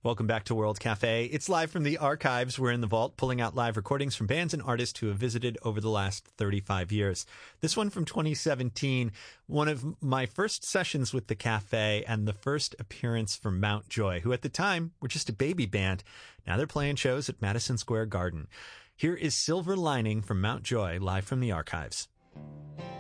Welcome back to World Cafe. It's live from the archives. We're in the vault pulling out live recordings from bands and artists who have visited over the last 35 years. This one from 2017, one of my first sessions with the cafe and the first appearance from Mountjoy, who at the time were just a baby band. Now they're playing shows at Madison Square Garden. Here is Silver Lining from Mountjoy, live from the archives.